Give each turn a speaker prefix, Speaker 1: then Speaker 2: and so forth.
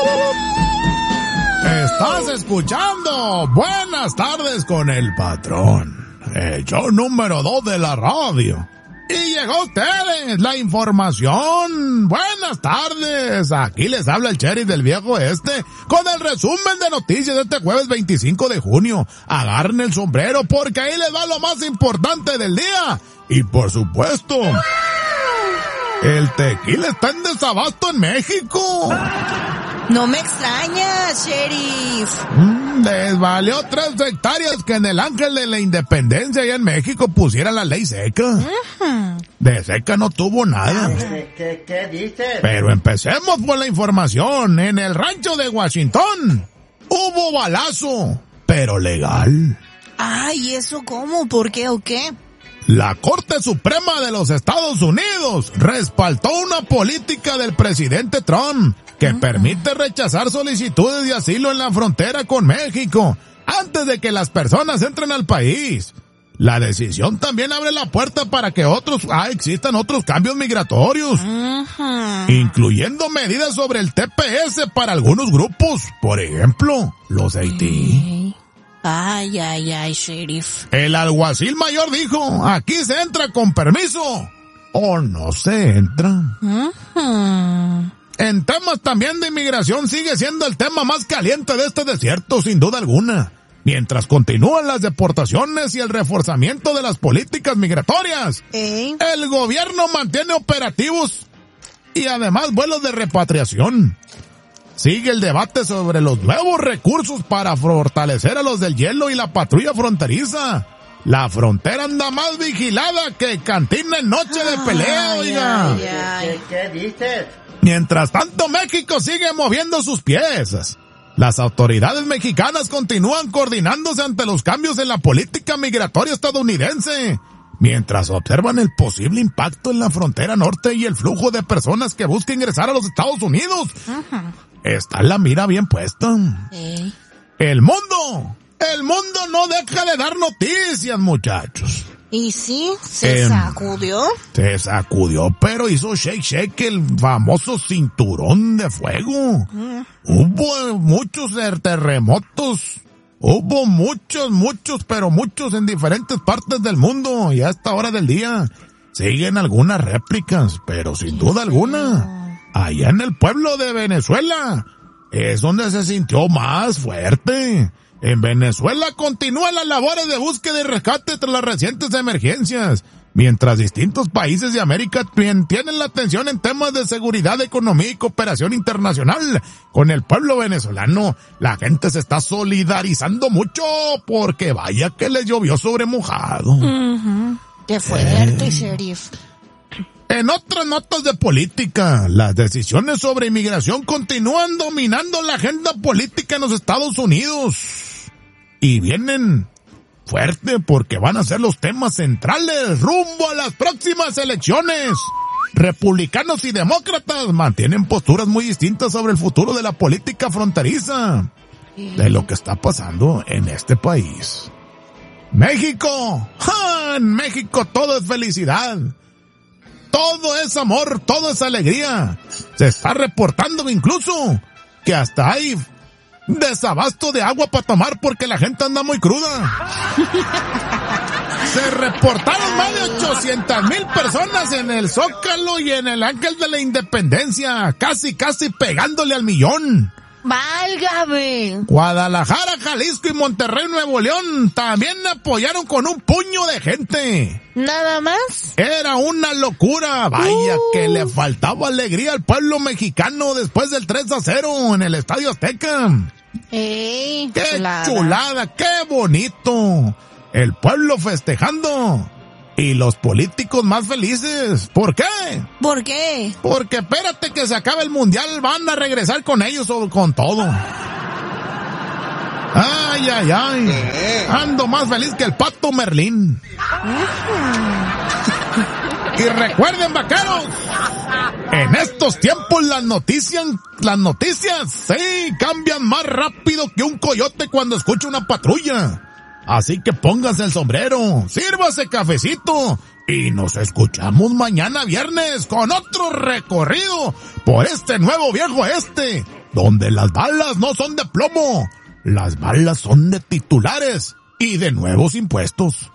Speaker 1: Estás escuchando Buenas Tardes con el Patrón, el show número 2 de la radio. Y llegó a ustedes la información. Buenas tardes. Aquí les habla el sheriff del viejo este con el resumen de noticias de este jueves 25 de junio. Agarren el sombrero porque ahí les va lo más importante del día. Y por supuesto, el tequila está en desabasto en México.
Speaker 2: No me extraña, sheriff.
Speaker 1: Les valió 3 hectáreas que en el Ángel de la Independencia allá en México pusieran la ley seca. De seca no tuvo nada.
Speaker 3: ¿Qué dices?
Speaker 1: Pero empecemos por la información. En el rancho de Washington hubo balazo, pero legal.
Speaker 2: Ay, ¿eso cómo? ¿Por qué o qué?
Speaker 1: La Corte Suprema de los Estados Unidos respaldó una política del presidente Trump que permite rechazar solicitudes de asilo en la frontera con México antes de que las personas entren al país. La decisión también abre la puerta para que existan otros cambios migratorios, incluyendo medidas sobre el TPS para algunos grupos, por ejemplo, los de Haití.
Speaker 2: Ay, sheriff.
Speaker 1: El alguacil mayor dijo, aquí se entra con permiso o no se entra. En temas también de inmigración sigue siendo el tema más caliente de este desierto, sin duda alguna. Mientras continúan las deportaciones y el reforzamiento de las políticas migratorias, el gobierno mantiene operativos y además vuelos de repatriación. Sigue el debate sobre los nuevos recursos para fortalecer a los del hielo y la patrulla fronteriza. La frontera anda más vigilada que cantina en noche de pelea, oiga.
Speaker 3: ¿Qué dices?
Speaker 1: Mientras tanto, México sigue moviendo sus piezas. Las autoridades mexicanas continúan coordinándose ante los cambios en la política migratoria estadounidense, mientras observan el posible impacto en la frontera norte y el flujo de personas que buscan ingresar a los Estados Unidos. Está la mira bien puesta. El mundo no deja de dar noticias, muchachos.
Speaker 2: ¿Y sí? ¿Se sacudió?
Speaker 1: Se sacudió, pero hizo shake el famoso cinturón de fuego. Hubo muchos terremotos. Hubo muchos, pero muchos en diferentes partes del mundo. Y a esta hora del día siguen algunas réplicas, pero sin duda alguna, allá en el pueblo de Venezuela es donde se sintió más fuerte. En Venezuela continúan las labores de búsqueda y rescate tras las recientes emergencias, mientras distintos países de América tienen la atención en temas de seguridad, economía y cooperación internacional. Con el pueblo venezolano, la gente se está solidarizando mucho porque vaya que les llovió sobre mojado.
Speaker 2: Qué fuerte, sheriff.
Speaker 1: En otras notas de política, las decisiones sobre inmigración continúan dominando la agenda política en los Estados Unidos. Y vienen fuerte porque van a ser los temas centrales rumbo a las próximas elecciones. Republicanos y demócratas mantienen posturas muy distintas sobre el futuro de la política fronteriza, de lo que está pasando en este país. México, en México todo es felicidad. Todo es amor, todo es alegría. Se está reportando incluso que hasta hay desabasto de agua para tomar porque la gente anda muy cruda. Se reportaron más de 800,000 personas en el Zócalo y en el Ángel de la Independencia, casi pegándole al millón.
Speaker 2: ¡Válgame!
Speaker 1: Guadalajara, Jalisco y Monterrey, Nuevo León también apoyaron con un puño de gente.
Speaker 2: ¿Nada más?
Speaker 1: Era una locura. Vaya que le faltaba alegría al pueblo mexicano después del 3-0 en el Estadio Azteca.
Speaker 2: ¡Qué
Speaker 1: chulada! ¡Qué bonito! El pueblo festejando y los políticos más felices. ¿Por qué?
Speaker 2: ¿Por qué?
Speaker 1: Porque espérate que se acabe el mundial, van a regresar con ellos o con todo. Ay. Ando más feliz que el Pato Merlín. Y recuerden, vaqueros, en estos tiempos las noticias, sí, cambian más rápido que un coyote cuando escucha una patrulla. Así que póngase el sombrero, sírvase cafecito y nos escuchamos mañana viernes con otro recorrido por este nuevo viejo donde las balas no son de plomo, las balas son de titulares y de nuevos impuestos.